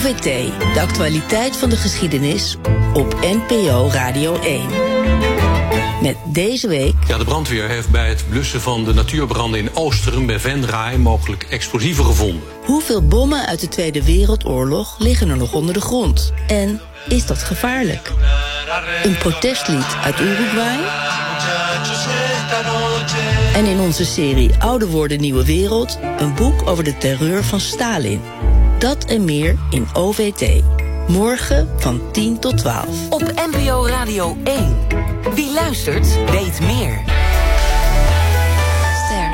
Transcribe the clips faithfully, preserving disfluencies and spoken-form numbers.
O V T, de actualiteit van de geschiedenis op N P O Radio één. Met deze week... Ja, de brandweer heeft bij het blussen van de natuurbranden in Oosteren bij Venray mogelijk explosieven gevonden. Hoeveel bommen uit de Tweede Wereldoorlog liggen er nog onder de grond? En is dat gevaarlijk? Een protestlied uit Uruguay? En in onze serie Oude Woorden Nieuwe Wereld... een boek over de terreur van Stalin. Dat en meer in O V T. Morgen van tien tot twaalf. Op N P O Radio één. Wie luistert, weet meer. Ster.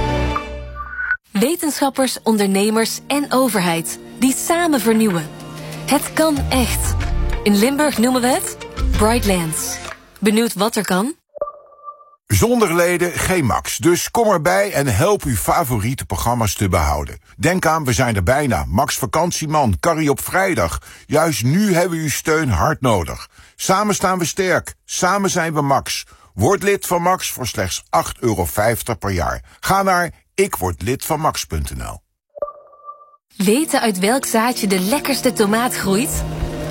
Wetenschappers, ondernemers en overheid die samen vernieuwen. Het kan echt. In Limburg noemen we het Brightlands. Benieuwd wat er kan? Zonder leden geen Max, dus kom erbij en help uw favoriete programma's te behouden. Denk aan, we zijn er bijna. Max Vakantieman, Carrie op vrijdag. Juist nu hebben we uw steun hard nodig. Samen staan we sterk, samen zijn we Max. Word lid van Max voor slechts acht euro vijftig per jaar. Ga naar ikwordlidvanmax punt n l. Weten uit welk zaadje de lekkerste tomaat groeit?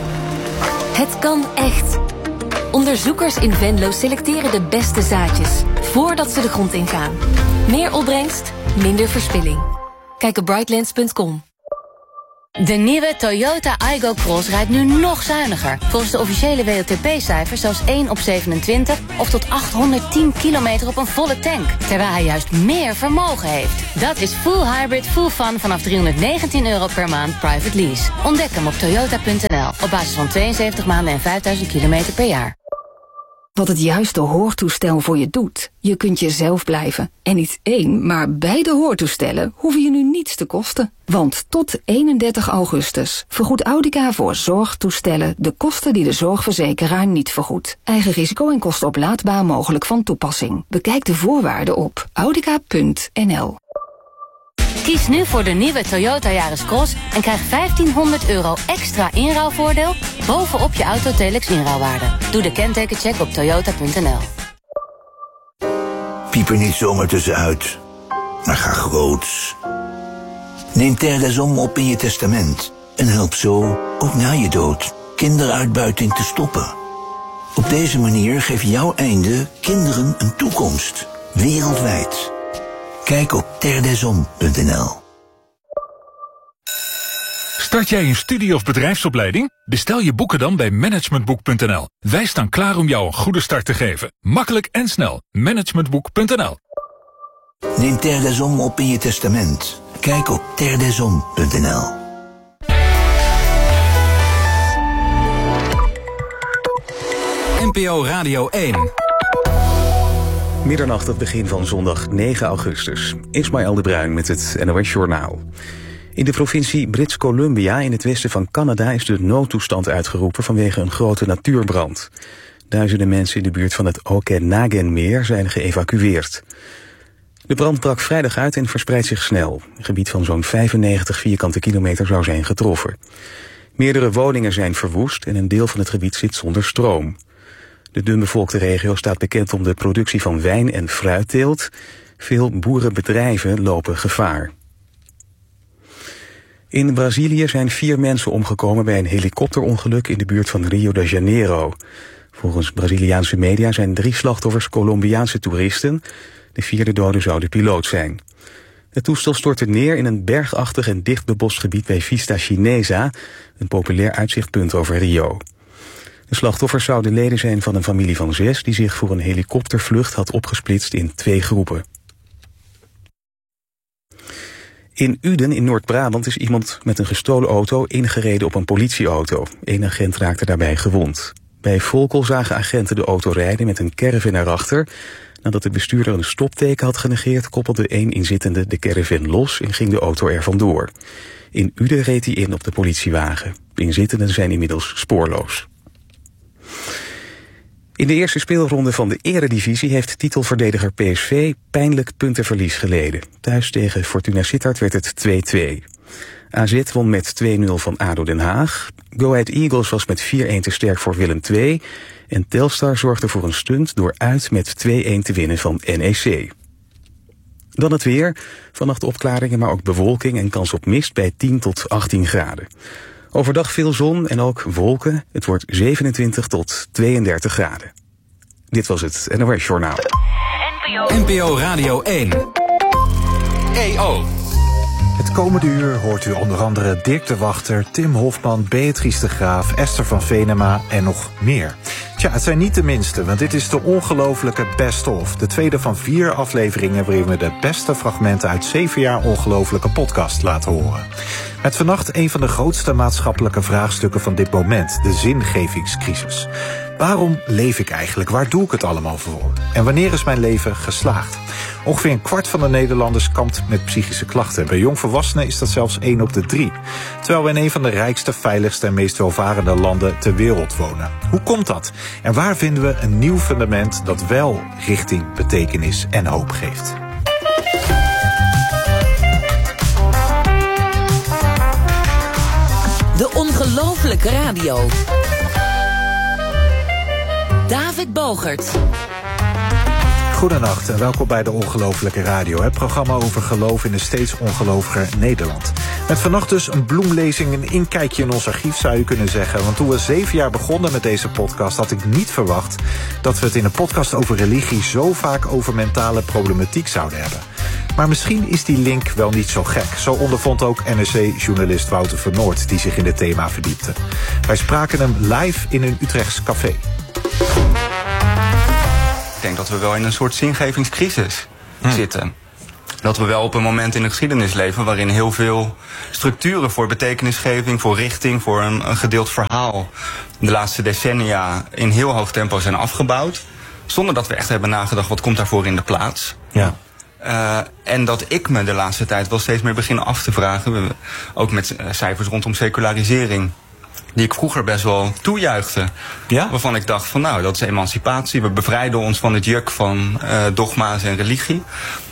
Het kan echt. Onderzoekers in Venlo selecteren de beste zaadjes voordat ze de grond ingaan. Meer opbrengst, minder verspilling. Kijk op brightlands punt com. De nieuwe Toyota Aygo Cross rijdt nu nog zuiniger. Volgens de officiële W L T P-cijfers zelfs één op zevenentwintig... of tot achthonderdtien kilometer op een volle tank. Terwijl hij juist meer vermogen heeft. Dat is full hybrid, full fun vanaf driehonderdnegentien euro per maand private lease. Ontdek hem op toyota punt n l op basis van tweeënzeventig maanden en vijfduizend kilometer per jaar. Wat het juiste hoortoestel voor je doet. Je kunt jezelf blijven. En niet één, maar beide hoortoestellen hoeven je nu niets te kosten. Want tot eenendertig augustus vergoedt Audica voor zorgtoestellen de kosten die de zorgverzekeraar niet vergoedt. Eigen risico en kosten oplaadbaar mogelijk van toepassing. Bekijk de voorwaarden op audica punt n l. Kies nu voor de nieuwe Toyota Yaris Cross en krijg vijftienhonderd euro extra inruilvoordeel bovenop je Autotelex inruilwaarde. Doe de kentekencheck op toyota punt n l. Piep er niet zomaar tussenuit, maar ga groots. Neem Terre des Hommes op in je testament en help zo, ook na je dood, kinderuitbuiting te stoppen. Op deze manier geef jouw einde kinderen een toekomst, wereldwijd. Kijk op terre des hommes punt n l. Start jij een studie- of bedrijfsopleiding? Bestel je boeken dan bij managementboek punt n l. Wij staan klaar om jou een goede start te geven. Makkelijk en snel. managementboek punt n l. Neem Terre des Hommes op in je testament. Kijk op terre des hommes punt n l. N P O Radio één. Middernacht, het begin van zondag negen augustus. Ismaël de Bruin met het N O S Journaal. In de provincie British Columbia in het westen van Canada is de noodtoestand uitgeroepen vanwege een grote natuurbrand. Duizenden mensen in de buurt van het Okanaganmeer zijn geëvacueerd. De brand brak vrijdag uit en verspreidt zich snel. Een gebied van zo'n vijfennegentig vierkante kilometer zou zijn getroffen. Meerdere woningen zijn verwoest en een deel van het gebied zit zonder stroom. De dunbevolkte regio staat bekend om de productie van wijn- en fruitteelt. Veel boerenbedrijven lopen gevaar. In Brazilië zijn vier mensen omgekomen bij een helikopterongeluk in de buurt van Rio de Janeiro. Volgens Braziliaanse media zijn drie slachtoffers Colombiaanse toeristen. De vierde dode zou de piloot zijn. Het toestel stortte neer in een bergachtig en dicht bebost gebied bij Vista Chinesa, een populair uitzichtpunt over Rio. De slachtoffers zouden leden zijn van een familie van zes die zich voor een helikoptervlucht had opgesplitst in twee groepen. In Uden in Noord-Brabant is iemand met een gestolen auto ingereden op een politieauto. Eén agent raakte daarbij gewond. Bij Volkel zagen agenten de auto rijden met een caravan erachter. Nadat de bestuurder een stopteken had genegeerd, koppelde één inzittende de caravan los en ging de auto er vandoor. In Uden reed hij in op de politiewagen. De inzittenden zijn inmiddels spoorloos. In de eerste speelronde van de Eredivisie heeft titelverdediger P S V pijnlijk puntenverlies geleden. Thuis tegen Fortuna Sittard werd het twee-twee. A Z won met twee nul van A D O Den Haag. Go Ahead Eagles was met vier-een te sterk voor Willem twee. En Telstar zorgde voor een stunt door uit met twee-een te winnen van N E C. Dan het weer. Vannacht opklaringen, maar ook bewolking en kans op mist bij tien tot achttien graden. Overdag veel zon en ook wolken. Het wordt zevenentwintig tot tweeëndertig graden. Dit was het N O S Journaal. N P O Radio één. E O. Het komende uur hoort u onder andere Dirk de Wachter, Tim Hofman, Beatrice de Graaf, Esther van Venema en nog meer. Tja, het zijn niet de minste, want dit is de ongelofelijke Best of. De tweede van vier afleveringen waarin we de beste fragmenten uit zeven jaar ongelofelijke podcast laten horen. Met vannacht een van de grootste maatschappelijke vraagstukken van dit moment, de zingevingscrisis. Waarom leef ik eigenlijk? Waar doe ik het allemaal voor? En wanneer is mijn leven geslaagd? Ongeveer een kwart van de Nederlanders kampt met psychische klachten. Bij jongvolwassenen is dat zelfs één op de drie. Terwijl we in een van de rijkste, veiligste en meest welvarende landen ter wereld wonen. Hoe komt dat? En waar vinden we een nieuw fundament dat wel richting, betekenis en hoop geeft? De ongelofelijke radio. David Bogert. Goedenacht en welkom bij de Ongelofelijke Radio. Het programma over geloof in een steeds ongeloviger Nederland. Met vannacht dus een bloemlezing, een inkijkje in ons archief zou je kunnen zeggen. Want toen we zeven jaar begonnen met deze podcast had ik niet verwacht dat we het in een podcast over religie zo vaak over mentale problematiek zouden hebben. Maar misschien is die link wel niet zo gek. Zo ondervond ook N R C-journalist Wouter van Noord, die zich in het thema verdiepte. Wij spraken hem live in een Utrechts café. Ik denk dat we wel in een soort zingevingscrisis hm. zitten. Dat we wel op een moment in de geschiedenis leven waarin heel veel structuren voor betekenisgeving, voor richting, voor een, een gedeeld verhaal de laatste decennia in heel hoog tempo zijn afgebouwd. Zonder dat we echt hebben nagedacht wat komt daarvoor in de plaats. Ja. Uh, en dat ik me de laatste tijd wel steeds meer begin af te vragen, ook met uh, cijfers rondom secularisering, die ik vroeger best wel toejuichte. Ja? Waarvan ik dacht van nou, dat is emancipatie. We bevrijden ons van het juk van uh, dogma's en religie.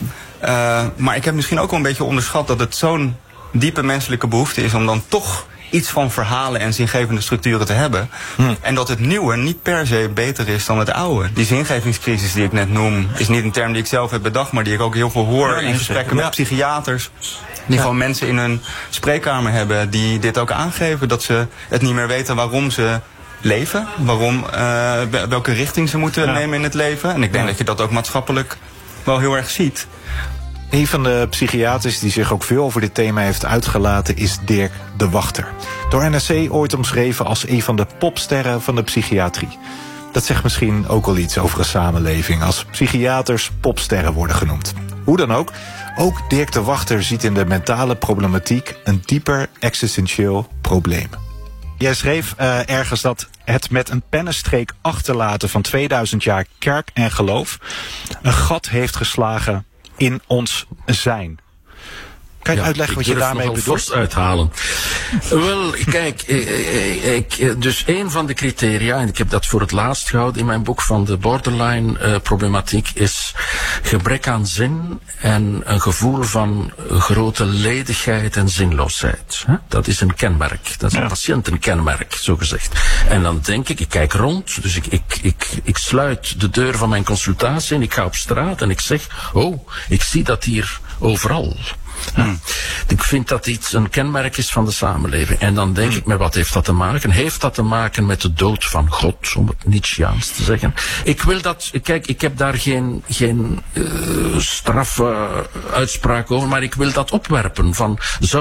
Uh, maar ik heb misschien ook wel een beetje onderschat dat het zo'n diepe menselijke behoefte is om dan toch iets van verhalen en zingevende structuren te hebben. Hm. En dat het nieuwe niet per se beter is dan het oude. Die zingevingscrisis die ik net noem is niet een term die ik zelf heb bedacht, maar die ik ook heel veel hoor ja, in gesprekken ja. met psychiaters. Die ja. gewoon mensen in hun spreekkamer hebben die dit ook aangeven. Dat ze het niet meer weten waarom ze leven. Waarom, uh, welke richting ze moeten ja. nemen in het leven. En ik denk ja. dat je dat ook maatschappelijk wel heel erg ziet. Een van de psychiaters die zich ook veel over dit thema heeft uitgelaten is Dirk de Wachter. Door N R C ooit omschreven als een van de popsterren van de psychiatrie. Dat zegt misschien ook al iets over een samenleving als psychiaters popsterren worden genoemd. Hoe dan ook, ook Dirk de Wachter ziet in de mentale problematiek een dieper existentieel probleem. Jij schreef uh, ergens dat het met een pennenstreek achterlaten van tweeduizend jaar kerk en geloof een gat heeft geslagen in ons zijn. Kan je ja, uitleggen wat je daarmee bedoelt? Ik durf uithalen. Wel, kijk, ik, ik, dus een van de criteria, en ik heb dat voor het laatst gehouden in mijn boek van de borderline uh, problematiek, is gebrek aan zin en een gevoel van grote ledigheid en zinloosheid. Dat is een kenmerk, dat is een ja. patiëntenkenmerk, zo gezegd. En dan denk ik, ik kijk rond, dus ik, ik, ik, ik sluit de deur van mijn consultatie en ik ga op straat en ik zeg, oh, ik zie dat hier overal. Hmm. Ik vind dat iets een kenmerk is van de samenleving. En dan denk hmm. ik me, wat heeft dat te maken? Heeft dat te maken met de dood van God, om het Nietzscheaans te zeggen? Ik wil dat, kijk, ik heb daar geen, geen uh, straffe uh, uitspraak over, maar ik wil dat opwerpen van, zou